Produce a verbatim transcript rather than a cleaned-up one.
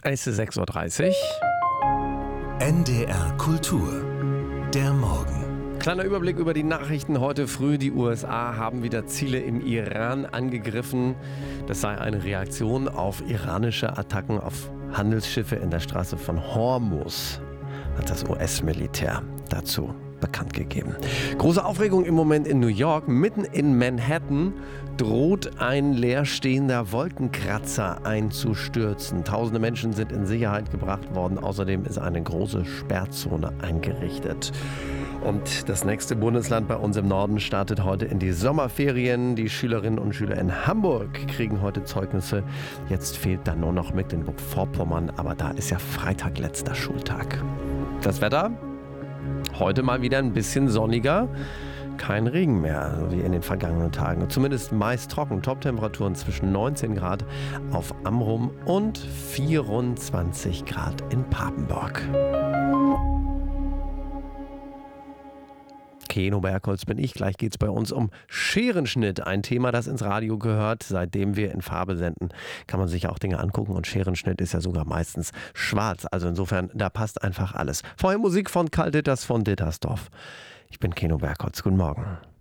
Es ist sechs Uhr dreißig. N D R Kultur. Der Morgen. Kleiner Überblick über die Nachrichten heute früh. Die U S A haben wieder Ziele im Iran angegriffen. Das sei eine Reaktion auf iranische Attacken auf Handelsschiffe in der Straße von Hormuz, hat das U S-Militär dazu bekannt gegeben. Große Aufregung im Moment in New York. Mitten in Manhattan droht ein leerstehender Wolkenkratzer einzustürzen. Tausende Menschen sind in Sicherheit gebracht worden. Außerdem ist eine große Sperrzone eingerichtet. Und das nächste Bundesland bei uns im Norden startet heute in die Sommerferien. Die Schülerinnen und Schüler in Hamburg kriegen heute Zeugnisse. Jetzt fehlt dann nur noch Mecklenburg-Vorpommern, aber da ist ja Freitag letzter Schultag. Das Wetter? Heute mal wieder ein bisschen sonniger. Kein Regen mehr, wie in den vergangenen Tagen. Zumindest meist trocken. Toptemperaturen zwischen neunzehn Grad auf Amrum und vierundzwanzig Grad in Papenburg. Keno Bergholz bin ich. Gleich geht es bei uns um Scherenschnitt. Ein Thema, das ins Radio gehört. Seitdem wir in Farbe senden, kann man sich auch Dinge angucken. Und Scherenschnitt ist ja sogar meistens schwarz. Also insofern, da passt einfach alles. Vorher Musik von Karl Ditters von Dittersdorf. Ich bin Keno Bergholz. Guten Morgen.